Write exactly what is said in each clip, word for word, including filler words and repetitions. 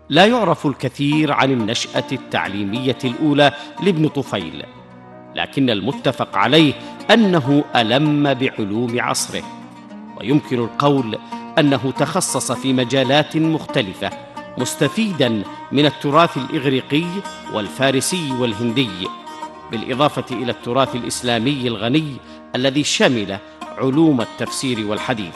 لا يعرف الكثير عن النشأة التعليمية الأولى لابن طفيل، لكن المتفق عليه أنه ألم بعلوم عصره، ويمكن القول أنه تخصص في مجالات مختلفة، مستفيداً من التراث الإغريقي والفارسي والهندي، بالإضافة إلى التراث الإسلامي الغني الذي شمل علوم التفسير والحديث.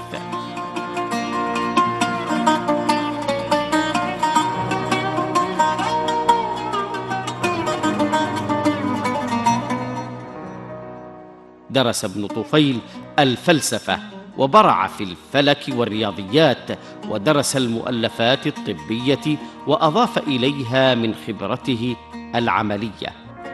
درس ابن طفيل الفلسفة، وبرع في الفلك والرياضيات، ودرس المؤلفات الطبية وأضاف إليها من خبرته العملية.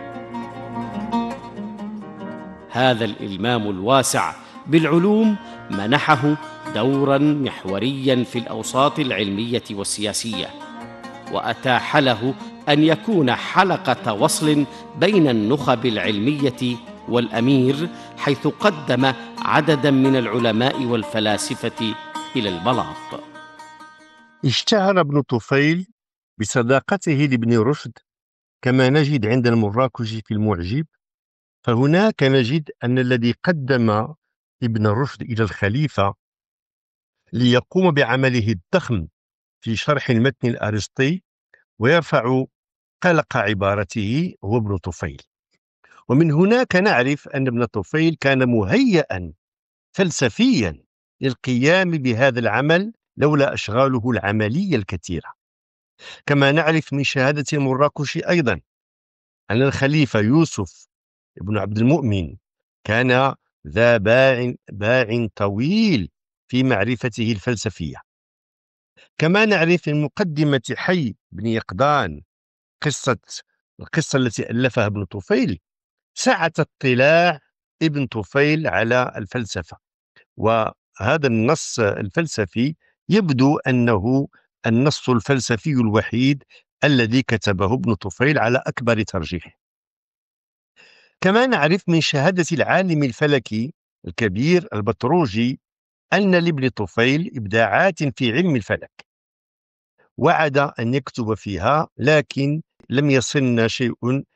هذا الإلمام الواسع بالعلوم منحه دورا محوريا في الأوساط العلمية والسياسية، وأتاح له أن يكون حلقة وصل بين النخب العلمية والأمير، حيث قدم عددا من العلماء والفلاسفة إلى البلاط. اشتهر ابن طفيل بصداقته لابن رشد، كما نجد عند المراكشي في المعجب. فهناك نجد أن الذي قدم ابن رشد إلى الخليفة ليقوم بعمله الضخم في شرح المتن الأرسطي ويرفع قلق عبارته هو ابن طفيل. ومن هناك نعرف أن ابن طفيل كان مهيئا فلسفيا للقيام بهذا العمل لولا أشغاله العملية الكثيرة. كما نعرف من شهادة المراكشي أيضا أن الخليفة يوسف ابن عبد المؤمن كان ذا باع باع طويل في معرفته الفلسفية. كما نعرف من مقدمة حي بن يقظان قصة القصة التي ألفها ابن طفيل سعة اطلاع ابن طفيل على الفلسفة، وهذا النص الفلسفي يبدو أنه النص الفلسفي الوحيد الذي كتبه ابن طفيل على أكبر ترجيح. كما نعرف من شهادة العالم الفلكي الكبير البتروجي أن لابن طفيل إبداعات في علم الفلك وعد أن يكتب فيها، لكن لم يصلنا شيء